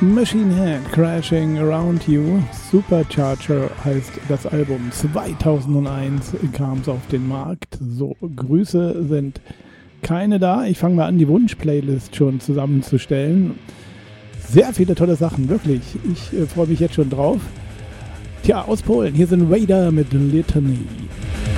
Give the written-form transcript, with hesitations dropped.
Machine Head, Crashing Around You, Supercharger heißt das Album. 2001 kam es auf den Markt. So, Grüße sind keine da. Ich fange mal an, die Wunsch-Playlist schon zusammenzustellen. Sehr viele tolle Sachen, wirklich. Ich freue mich jetzt schon drauf. Tja, aus Polen, hier sind Raider mit Litany.